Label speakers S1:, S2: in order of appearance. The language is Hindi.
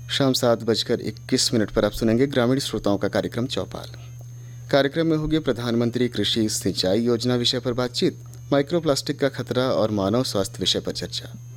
S1: शाम 7:21 पर आप सुनेंगे ग्रामीण श्रोताओं का कार्यक्रम चौपाल। कार्यक्रम में होगी प्रधानमंत्री कृषि सिंचाई योजना विषय पर बातचीत, माइक्रोप्लास्टिक का खतरा और मानव स्वास्थ्य विषय पर चर्चा।